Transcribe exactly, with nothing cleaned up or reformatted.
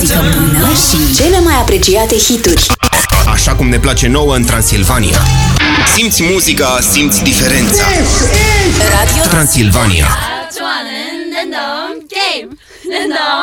muzică bună și cele mai apreciate hituri. Așa cum ne place nouă în Transilvania. Simți muzica, simți diferența. Radio Transilvania.